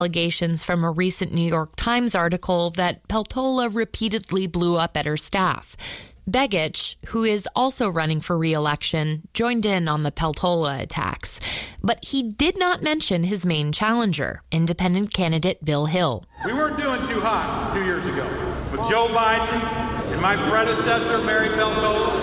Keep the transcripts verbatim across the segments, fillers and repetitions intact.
Allegations from a recent New York Times article that Peltola repeatedly blew up at her staff. Begich, who is also running for re-election, joined in on the Peltola attacks. But he did not mention his main challenger, independent candidate Bill Hill. We weren't doing too hot two years ago. With Joe Biden and my predecessor, Mary Peltola,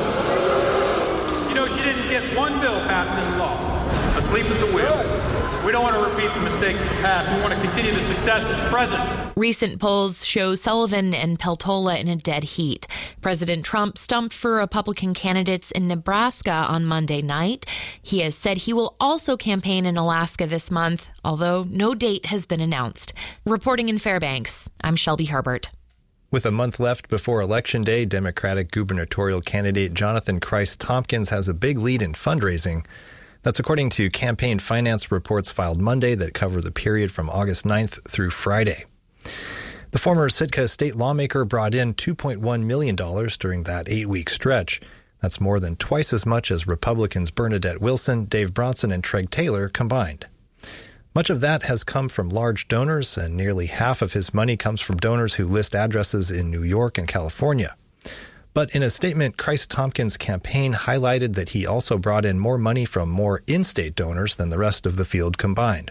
you know, she didn't get one bill passed into law. Asleep at the wheel. We don't want to repeat the mistakes of the past. We want to continue the success of the present. Recent polls show Sullivan and Peltola in a dead heat. President Trump stumped for Republican candidates in Nebraska on Monday night. He has said he will also campaign in Alaska this month, although no date has been announced. Reporting in Fairbanks, I'm Shelby Herbert. With a month left before Election Day, Democratic gubernatorial candidate Jonathan Christ Tompkins has a big lead in fundraising. That's according to campaign finance reports filed Monday that cover the period from August ninth through Friday. The former Sitka state lawmaker brought in two point one million dollars during that eight-week stretch. That's more than twice as much as Republicans Bernadette Wilson, Dave Bronson, and Treg Taylor combined. Much of that has come from large donors, and nearly half of his money comes from donors who list addresses in New York and California. But in a statement, Christ Tompkins' campaign highlighted that he also brought in more money from more in-state donors than the rest of the field combined.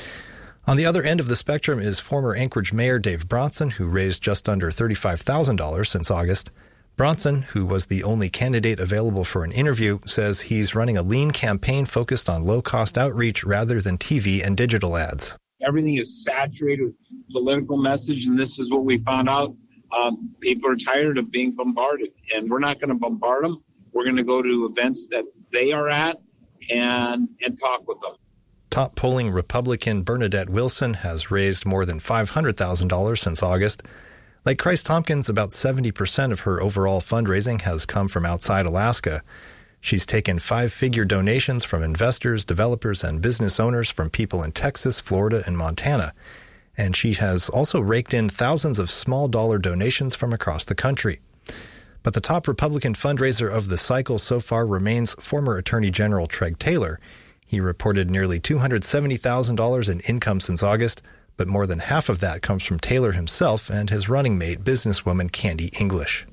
On the other end of the spectrum is former Anchorage Mayor Dave Bronson, who raised just under thirty-five thousand dollars since August. Bronson, who was the only candidate available for an interview, says he's running a lean campaign focused on low-cost outreach rather than T V and digital ads. Everything is saturated with political message, and this is what we found out. Um, people are tired of being bombarded, and we're not going to bombard them. We're going to go to events that they are at and and talk with them. Top polling Republican Bernadette Wilson has raised more than five hundred thousand dollars since August. Like Christ Tompkins, about seventy percent of her overall fundraising has come from outside Alaska. She's taken five-figure donations from investors, developers, and business owners from people in Texas, Florida, and Montana. And she has also raked in thousands of small dollar donations from across the country. But the top Republican fundraiser of the cycle so far remains former Attorney General Treg Taylor. He reported nearly two hundred seventy thousand dollars in income since August, but more than half of that comes from Taylor himself and his running mate, businesswoman Candy English.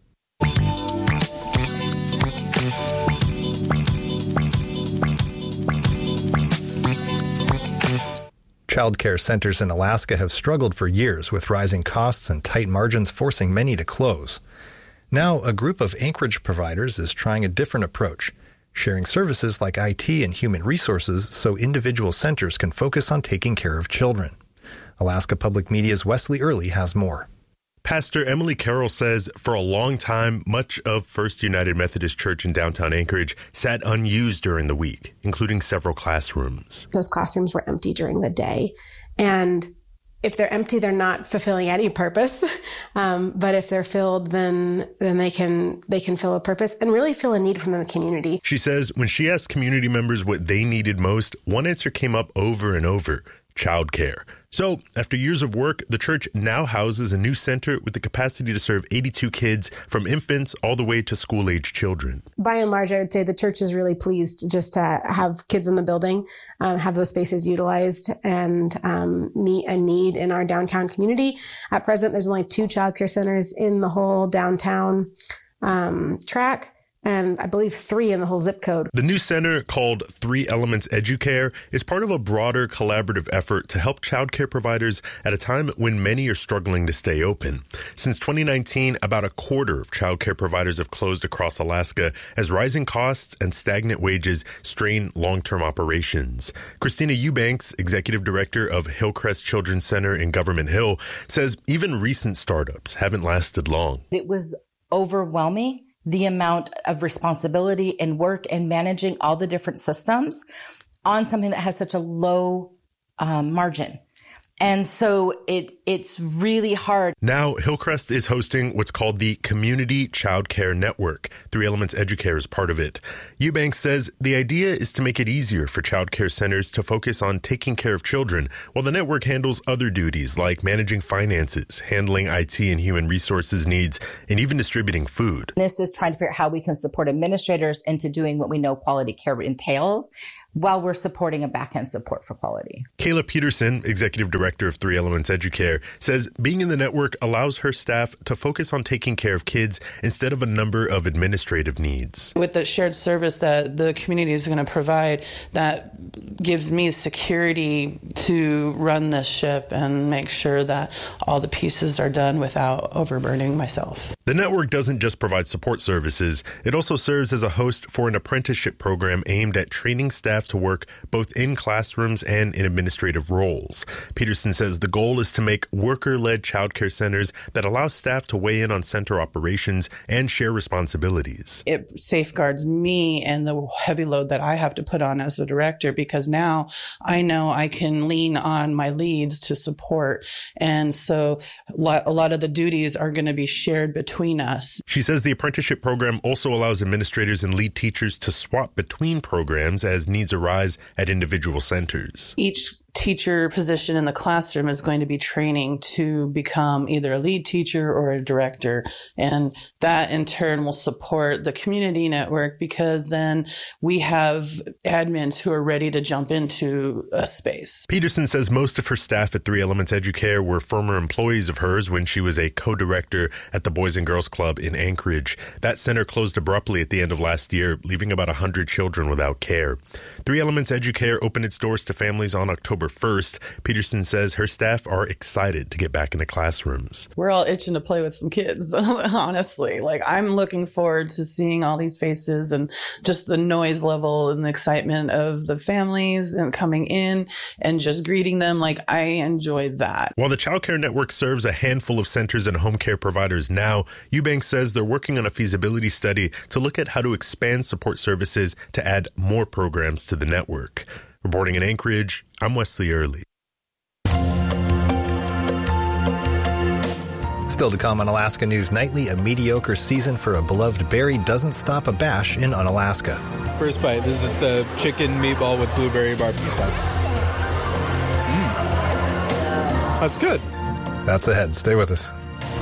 Child care centers in Alaska have struggled for years with rising costs and tight margins forcing many to close. Now, a group of Anchorage providers is trying a different approach, sharing services like I T and human resources so individual centers can focus on taking care of children. Alaska Public Media's Wesley Early has more. Pastor Emily Carroll says for a long time, much of First United Methodist Church in downtown Anchorage sat unused during the week, including several classrooms. Those classrooms were empty during the day. And if they're empty, they're not fulfilling any purpose. Um, but if they're filled, then then they can they can fill a purpose and really fill a need from the community. She says when she asked community members what they needed most, one answer came up over and over: childcare. So, after years of work, the church now houses a new center with the capacity to serve eighty-two kids, from infants all the way to school-age children. By and large, I would say the church is really pleased just to have kids in the building, um, have those spaces utilized, and um, meet a need in our downtown community. At present, there's only two childcare centers in the whole downtown um, tract, and I believe three in the whole zip code. The new center, called Three Elements Educare, is part of a broader collaborative effort to help childcare providers at a time when many are struggling to stay open. Since twenty nineteen, about a quarter of childcare providers have closed across Alaska as rising costs and stagnant wages strain long-term operations. Christina Eubanks, executive director of Hillcrest Children's Center in Government Hill, says even recent startups haven't lasted long. It was overwhelming, the amount of responsibility and work and managing all the different systems on something that has such a low um, margin. And so it it's really hard. Now, Hillcrest is hosting what's called the Community Child Care Network. Three Elements Educare is part of it. Eubanks says the idea is to make it easier for child care centers to focus on taking care of children, while the network handles other duties like managing finances, handling I T and human resources needs, and even distributing food. This is trying to figure out how we can support administrators into doing what we know quality care entails, while we're supporting a back-end support for quality. Kayla Peterson, Executive Director of Three Elements Educare, says being in the network allows her staff to focus on taking care of kids instead of a number of administrative needs. With the shared service that the community is going to provide, that gives me security to run this ship and make sure that all the pieces are done without overburdening myself. The network doesn't just provide support services, it also serves as a host for an apprenticeship program aimed at training staff to work both in classrooms and in administrative roles. Peterson says the goal is to make worker-led childcare centers that allow staff to weigh in on center operations and share responsibilities. It safeguards me and the heavy load that I have to put on as a director, because now I know I can lean on my leads to support. And so a lot of the duties are going to be shared between us. She says the apprenticeship program also allows administrators and lead teachers to swap between programs as needs arise at individual centers. Each teacher position in the classroom is going to be training to become either a lead teacher or a director. And that in turn will support the community network, because then we have admins who are ready to jump into a space. Peterson says most of her staff at Three Elements Educare were former employees of hers when she was a co-director at the Boys and Girls Club in Anchorage. That center closed abruptly at the end of last year, leaving about one hundred children without care. Three Elements Educare opened its doors to families on October first. Peterson says her staff are excited to get back into classrooms. We're all itching to play with some kids, honestly. Like, I'm looking forward to seeing all these faces and just the noise level and the excitement of the families and coming in and just greeting them. Like, I enjoy that. While the Child Care Network serves a handful of centers and home care providers now, Eubanks says they're working on a feasibility study to look at how to expand support services to add more programs to the network. Reporting in Anchorage, I'm Wesley Early. Still to come on Alaska News Nightly, a mediocre season for a beloved berry doesn't stop a bash in Unalaska. First bite, this is the chicken meatball with blueberry barbecue sauce. Mm. That's good. That's ahead. Stay with us.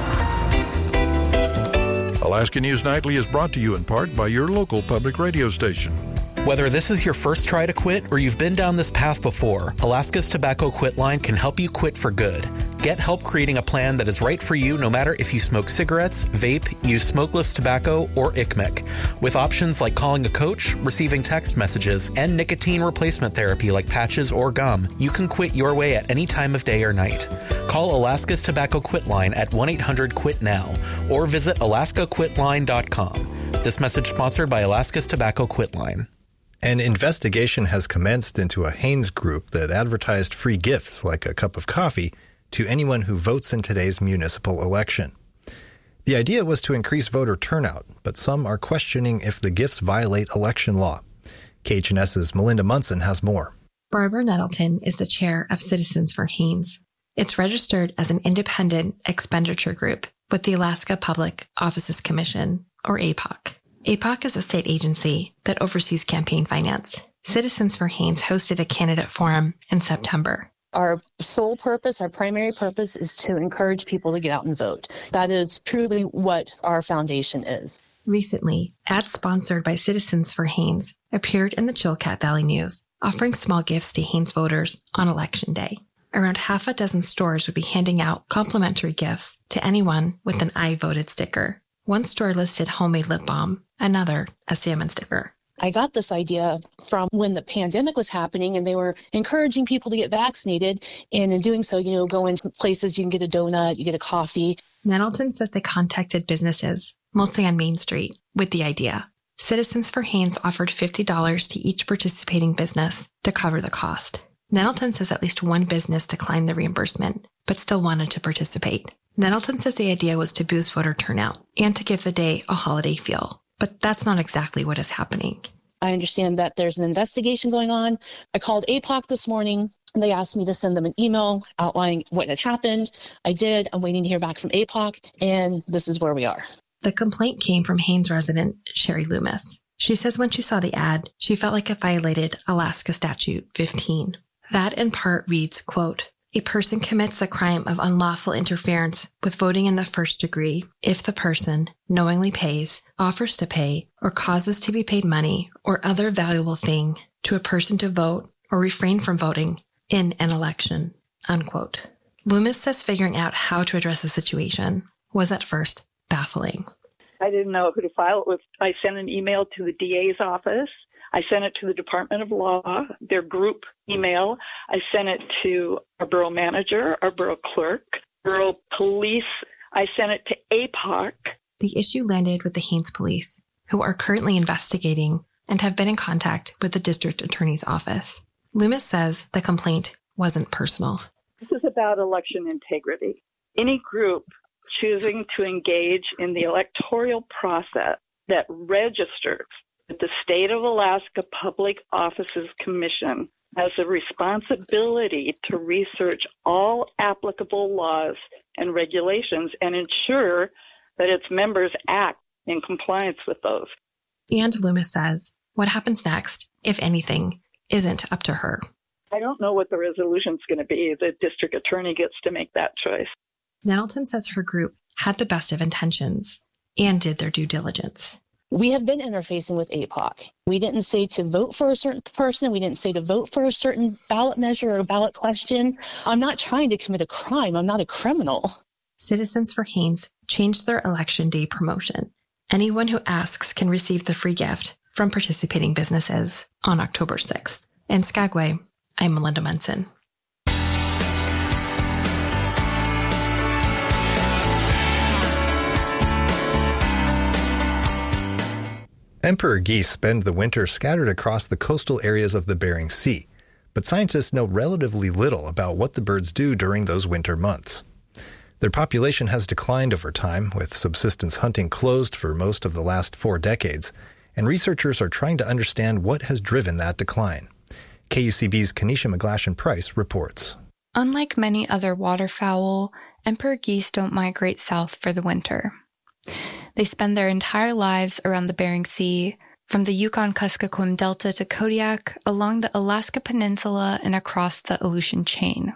Alaska News Nightly is brought to you in part by your local public radio station. Whether this is your first try to quit or you've been down this path before, Alaska's Tobacco Quit Line can help you quit for good. Get help creating a plan that is right for you no matter if you smoke cigarettes, vape, use smokeless tobacco, or I C M E C. With options like calling a coach, receiving text messages, and nicotine replacement therapy like patches or gum, you can quit your way at any time of day or night. Call Alaska's Tobacco Quit Line at one eight hundred quit now or visit alaska quit line dot com. This message sponsored by Alaska's Tobacco Quit Line. An investigation has commenced into a Hanes group that advertised free gifts like a cup of coffee to anyone who votes in today's municipal election. The idea was to increase voter turnout, but some are questioning if the gifts violate election law. K H N S's Melinda Munson has more. Barbara Nettleton is the chair of Citizens for Hanes. It's registered as an independent expenditure group with the Alaska Public Offices Commission, or A P O C. A P O C is a state agency that oversees campaign finance. Citizens for Hanes hosted a candidate forum in September. Our sole purpose, our primary purpose, is to encourage people to get out and vote. That is truly what our foundation is. Recently, ads sponsored by Citizens for Hanes appeared in the Chilkat Valley News, offering small gifts to Hanes voters on Election Day. Around half a dozen stores would be handing out complimentary gifts to anyone with an I voted sticker. One store listed homemade lip balm, another a salmon sticker. I got this idea from when the pandemic was happening and they were encouraging people to get vaccinated. And in doing so, you know, go into places, you can get a donut, you get a coffee. Nettleton says they contacted businesses, mostly on Main Street, with the idea. Citizens for Hanes offered fifty dollars to each participating business to cover the cost. Nettleton says at least one business declined the reimbursement, but still wanted to participate. Nettleton says the idea was to boost voter turnout and to give the day a holiday feel. But that's not exactly what is happening. I understand that there's an investigation going on. I called A P O C this morning, and they asked me to send them an email outlining what had happened. I did. I'm waiting to hear back from A P O C, and this is where we are. The complaint came from Hanes resident Sherry Loomis. She says when she saw the ad, she felt like it violated Alaska Statute fifteen. That in part reads, quote, "A person commits the crime of unlawful interference with voting in the first degree if the person knowingly pays, offers to pay, or causes to be paid money or other valuable thing to a person to vote or refrain from voting in an election, unquote. Loomis says figuring out how to address the situation was at first baffling. I didn't know who to file it with. I sent an email to the D A's office. I sent it to the Department of Law, their group email. I sent it to our borough manager, our borough clerk, borough police. I sent it to A P O C. The issue landed with the Haines Police, who are currently investigating and have been in contact with the district attorney's office. Loomis says the complaint wasn't personal. This is about election integrity. Any group choosing to engage in the electoral process that registers with the State of Alaska Public Offices Commission has a responsibility to research all applicable laws and regulations and ensure that its members act in compliance with those. And Loomis says what happens next, if anything, isn't up to her. I don't know what the resolution's going to be. The district attorney gets to make that choice. Nettleton says her group had the best of intentions and did their due diligence. We have been interfacing with A P O C. We didn't say to vote for a certain person. We didn't say to vote for a certain ballot measure or ballot question. I'm not trying to commit a crime. I'm not a criminal. Citizens for Haines changed their election day promotion. Anyone who asks can receive the free gift from participating businesses on October sixth. In Skagway, I'm Melinda Munson. Emperor geese spend the winter scattered across the coastal areas of the Bering Sea, but scientists know relatively little about what the birds do during those winter months. Their population has declined over time, with subsistence hunting closed for most of the last four decades, and researchers are trying to understand what has driven that decline. K U C B's Kenesha McGlashan-Price reports. Unlike many other waterfowl, emperor geese don't migrate south for the winter. They spend their entire lives around the Bering Sea, from the Yukon-Kuskokwim Delta to Kodiak, along the Alaska Peninsula, and across the Aleutian Chain.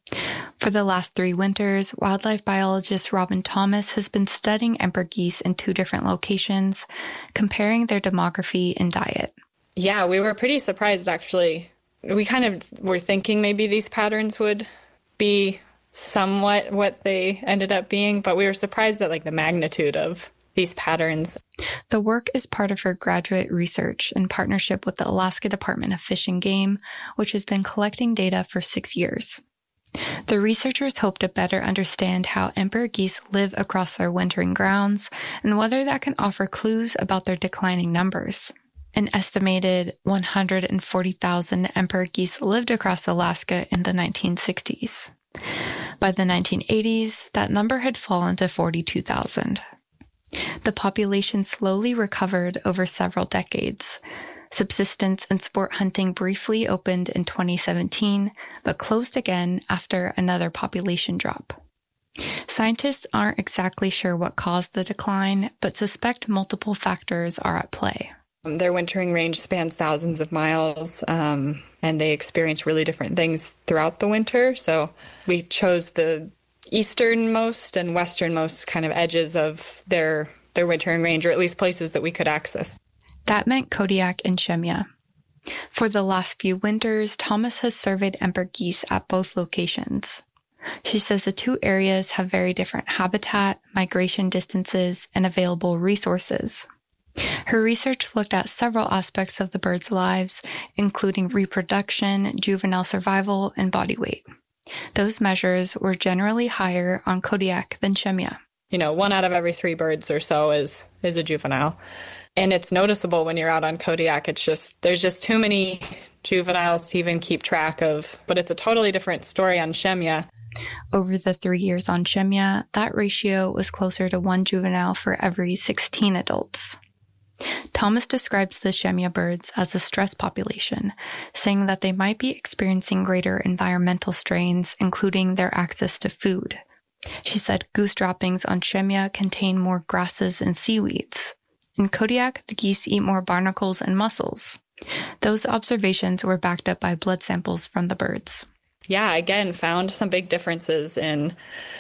For the last three winters, wildlife biologist Robin Thomas has been studying emperor geese in two different locations, comparing their demography and diet. Yeah, we were pretty surprised, actually. We kind of were thinking maybe these patterns would be somewhat what they ended up being, but we were surprised at like the magnitude of these patterns. The work is part of her graduate research in partnership with the Alaska Department of Fish and Game, which has been collecting data for six years. The researchers hope to better understand how emperor geese live across their wintering grounds and whether that can offer clues about their declining numbers. An estimated one hundred forty thousand emperor geese lived across Alaska in the nineteen sixties. By the nineteen eighties, that number had fallen to forty-two thousand. The population slowly recovered over several decades. Subsistence and sport hunting briefly opened in twenty seventeen, but closed again after another population drop. Scientists aren't exactly sure what caused the decline, but suspect multiple factors are at play. Their wintering range spans thousands of miles, um, and they experience really different things throughout the winter. So we chose the easternmost and westernmost kind of edges of their their wintering range, or at least places that we could access. That meant Kodiak and Shemya. For the last few winters, Thomas has surveyed emperor geese at both locations. She says the two areas have very different habitat, migration distances, and available resources. Her research looked at several aspects of the birds' lives, including reproduction, juvenile survival, and body weight. Those measures were generally higher on Kodiak than Shemya. You know, one out of every three birds or so is is a juvenile. And it's noticeable when you're out on Kodiak. It's just, there's just too many juveniles to even keep track of. But it's a totally different story on Shemya. Over the three years on Shemya, that ratio was closer to one juvenile for every sixteen adults. Thomas describes the Shemya birds as a stress population, saying that they might be experiencing greater environmental strains, including their access to food. She said goose droppings on Shemya contain more grasses and seaweeds. In Kodiak, the geese eat more barnacles and mussels. Those observations were backed up by blood samples from the birds. Yeah, again, found some big differences in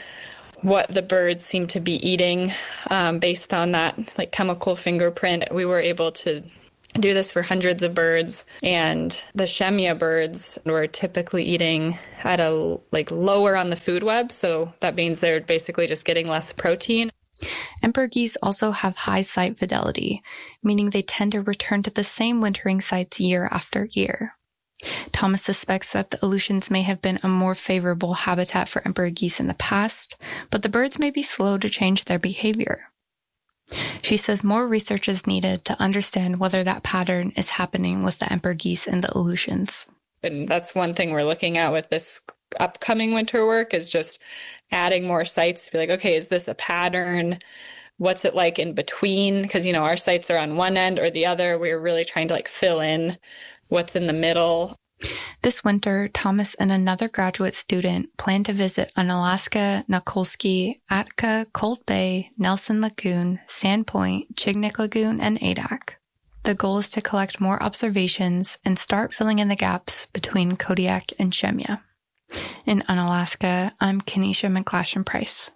what the birds seem to be eating um, based on that like chemical fingerprint. We were able to do this for hundreds of birds, and the Shemya birds were typically eating at a like lower on the food web, so that means they're basically just getting less protein. Emperor geese also have high site fidelity, meaning they tend to return to the same wintering sites year after year. Thomas suspects that the Aleutians may have been a more favorable habitat for emperor geese in the past, but the birds may be slow to change their behavior. She says more research is needed to understand whether that pattern is happening with the emperor geese and the Aleutians. And that's one thing we're looking at with this upcoming winter work, is just adding more sites to be like, okay, is this a pattern? What's it like in between? Because, you know, our sites are on one end or the other. We're really trying to like fill in what's in the middle. This winter, Thomas and another graduate student plan to visit Unalaska, Nikolsky, Atka, Cold Bay, Nelson Lagoon, Sandpoint, Chignik Lagoon, and Adak. The goal is to collect more observations and start filling in the gaps between Kodiak and Shemya. In Unalaska, I'm Kenesha McGlashan-Price.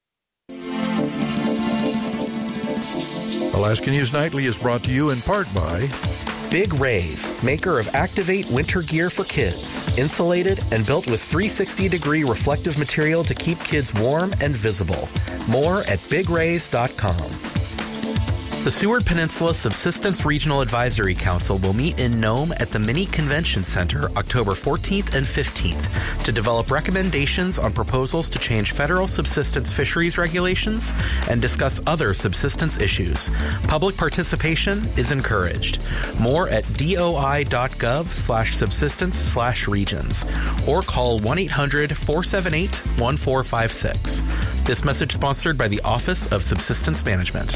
Alaska News Nightly is brought to you in part by Big Rays, maker of Activate winter gear for kids. Insulated and built with three hundred sixty degree reflective material to keep kids warm and visible. More at big rays dot com. The Seward Peninsula Subsistence Regional Advisory Council will meet in Nome at the Mini Convention Center October fourteenth and fifteenth to develop recommendations on proposals to change federal subsistence fisheries regulations and discuss other subsistence issues. Public participation is encouraged. More at doi.gov slash subsistence slash regions or call one eight hundred four seven eight one four five six. This message sponsored by the Office of Subsistence Management.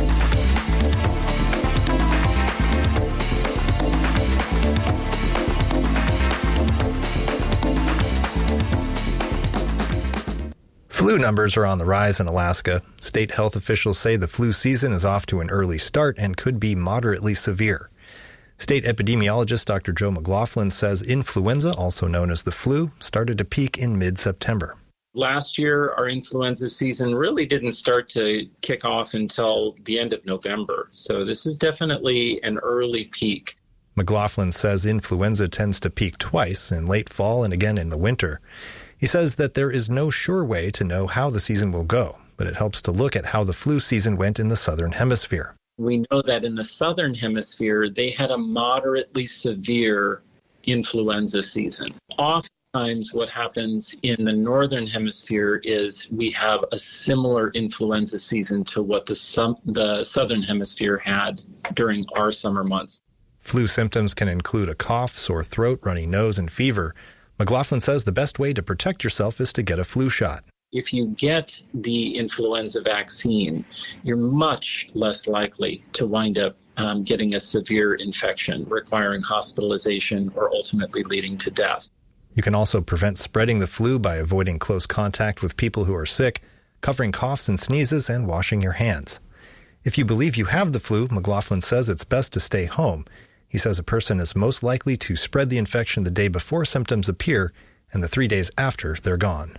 Flu numbers are on the rise in Alaska. State health officials say the flu season is off to an early start and could be moderately severe. State epidemiologist Doctor Joe McLaughlin says influenza, also known as the flu, started to peak in mid-September. Last year, our influenza season really didn't start to kick off until the end of November. So this is definitely an early peak. McLaughlin says influenza tends to peak twice, in late fall and again in the winter. He says that there is no sure way to know how the season will go, but it helps to look at how the flu season went in the Southern Hemisphere. We know that in the Southern Hemisphere, they had a moderately severe influenza season. Oftentimes what happens in the Northern Hemisphere is we have a similar influenza season to what the, sum- the Southern Hemisphere had during our summer months. Flu symptoms can include a cough, sore throat, runny nose, and fever. McLaughlin says the best way to protect yourself is to get a flu shot. If you get the influenza vaccine, you're much less likely to wind up um, getting a severe infection requiring hospitalization or ultimately leading to death. You can also prevent spreading the flu by avoiding close contact with people who are sick, covering coughs and sneezes, and washing your hands. If you believe you have the flu, McLaughlin says it's best to stay home. He says a person is most likely to spread the infection the day before symptoms appear and the three days after they're gone.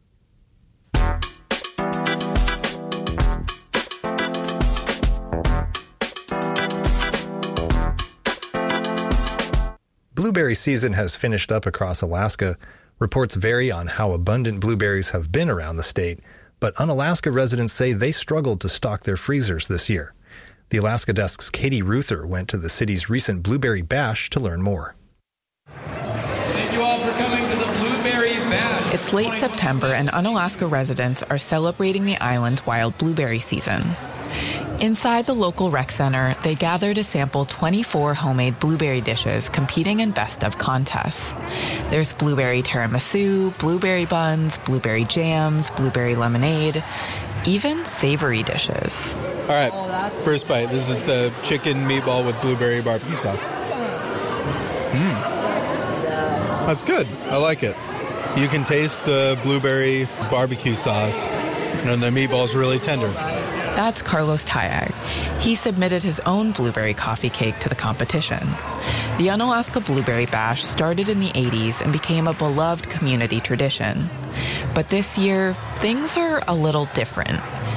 Blueberry season has finished up across Alaska. Reports vary on how abundant blueberries have been around the state, but Unalaska residents say they struggled to stock their freezers this year. The Alaska Desk's Katie Ruther went to the city's recent Blueberry Bash to learn more. Thank you all for coming to the Blueberry Bash. It's late September and Unalaska residents are celebrating the island's wild blueberry season. Inside the local rec center, they gather to sample twenty-four homemade blueberry dishes competing in best of contests. There's blueberry tiramisu, blueberry buns, blueberry jams, blueberry lemonade, even savory dishes. All right, first bite. This is the chicken meatball with blueberry barbecue sauce. Mmm. That's good. I like it. You can taste the blueberry barbecue sauce, and the meatball's really tender. That's Carlos Tayag. He submitted his own blueberry coffee cake to the competition. The Unalaska Blueberry Bash started in the eighties and became a beloved community tradition. But this year, things are a little different.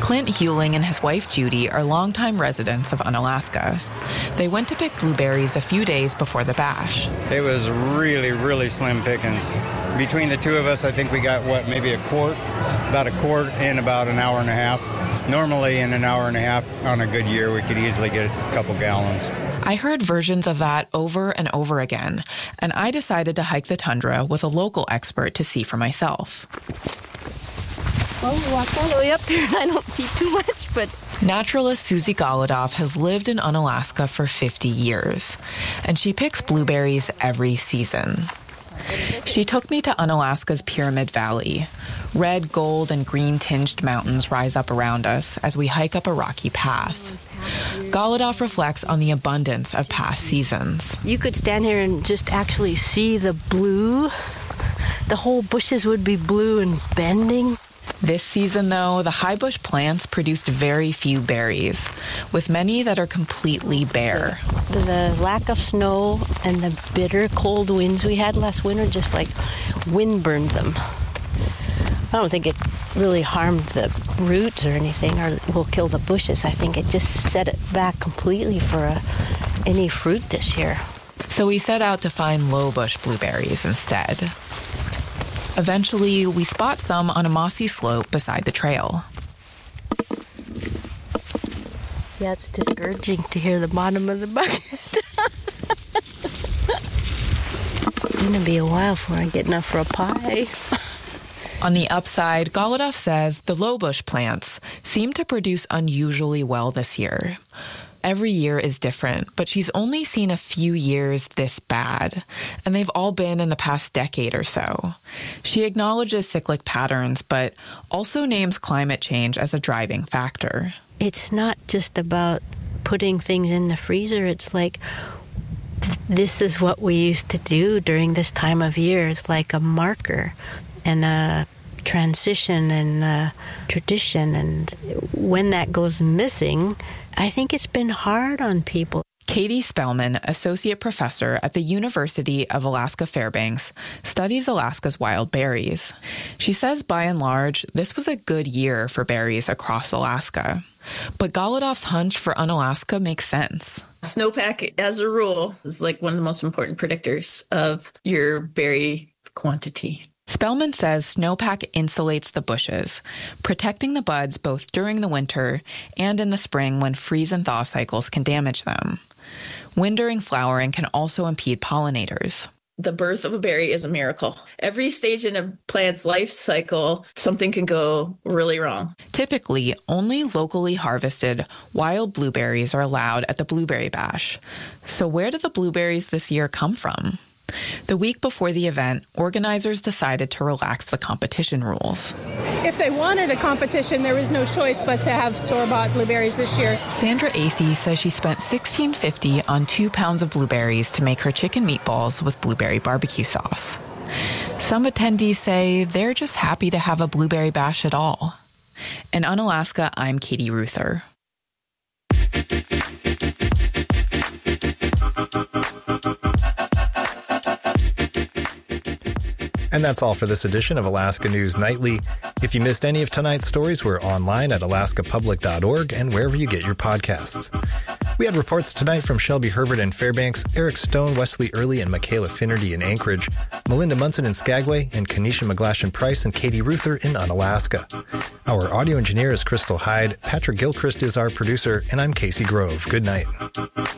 Clint Hewling and his wife Judy are longtime residents of Unalaska. They went to pick blueberries a few days before the bash. It was really, really slim pickings. Between the two of us, I think we got, what, maybe a quart? About a quart in about an hour and a half. Normally, in an hour and a half on a good year, we could easily get a couple gallons. I heard versions of that over and over again, and I decided to hike the tundra with a local expert to see for myself. Well, we walked all the way up here, and I don't see too much, but... Naturalist Susie Golodoff has lived in Unalaska for fifty years, and she picks blueberries every season. She took me to Unalaska's Pyramid Valley. Red, gold, and green-tinged mountains rise up around us as we hike up a rocky path. Golodoff reflects on the abundance of past seasons. You could stand here and just actually see the blue. The whole bushes would be blue and bending. This season, though, the high bush plants produced very few berries, with many that are completely bare. The, the lack of snow and the bitter cold winds we had last winter just like wind burned them. I don't think it really harmed the roots or anything or will kill the bushes. I think it just set it back completely for a, any fruit this year. So we set out to find low bush blueberries instead. Eventually, we spot some on a mossy slope beside the trail. Yeah, it's discouraging to hear the bottom of the bucket. It's going to be a while before I get enough for a pie. On the upside, Golodoff says the low bush plants seem to produce unusually well this year. Every year is different, but she's only seen a few years this bad, and they've all been in the past decade or so. She acknowledges cyclic patterns, but also names climate change as a driving factor. It's not just about putting things in the freezer. It's like, this is what we used to do during this time of year. It's like a marker and a transition and a tradition, and when that goes missing, I think it's been hard on people. Katie Spellman, associate professor at the University of Alaska Fairbanks, studies Alaska's wild berries. She says by and large, this was a good year for berries across Alaska. But Golodoff's hunch for Unalaska makes sense. Snowpack, as a rule, is like one of the most important predictors of your berry quantity. Spellman says snowpack insulates the bushes, protecting the buds both during the winter and in the spring when freeze and thaw cycles can damage them. Wind during flowering can also impede pollinators. The birth of a berry is a miracle. Every stage in a plant's life cycle, something can go really wrong. Typically, only locally harvested wild blueberries are allowed at the Blueberry Bash. So where did the blueberries this year come from? The week before the event, organizers decided to relax the competition rules. If they wanted a competition, there was no choice but to have store-bought blueberries this year. Sandra Athey says she spent sixteen dollars and fifty cents on two pounds of blueberries to make her chicken meatballs with blueberry barbecue sauce. Some attendees say they're just happy to have a blueberry bash at all. In Unalaska, I'm Katie Ruther. And that's all for this edition of Alaska News Nightly. If you missed any of tonight's stories, we're online at alaska public dot org and wherever you get your podcasts. We had reports tonight from Shelby Herbert in Fairbanks, Eric Stone, Wesley Early, and Michaela Finnerty in Anchorage, Melinda Munson in Skagway, and Kenesha McGlashan-Price and Katie Ruther in Unalaska. Our audio engineer is Crystal Hyde, Patrick Gilchrist is our producer, and I'm Casey Grove. Good night.